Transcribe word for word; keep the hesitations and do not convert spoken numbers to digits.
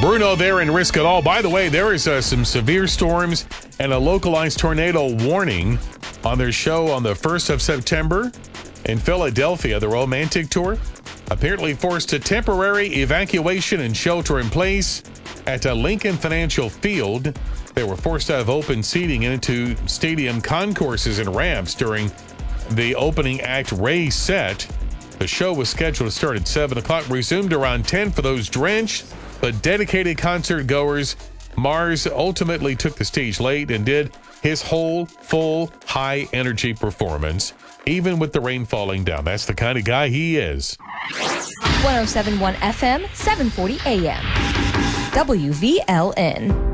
Bruno there in Risk It All. By the way, there is uh, some severe storms and a localized tornado warning on their show on the first of September in Philadelphia. The Romantic Tour apparently forced a temporary evacuation and shelter in place at a Lincoln Financial Field. They were forced out of open seating and into stadium concourses and ramps during the opening act Ray set. The show was scheduled to start at seven o'clock, resumed around ten for those drenched but dedicated concert goers. Mars ultimately took the stage late and did his whole, full, high-energy performance, even with the rain falling down. That's the kind of guy he is. one oh seven point one F M, seven forty A M. W V L N.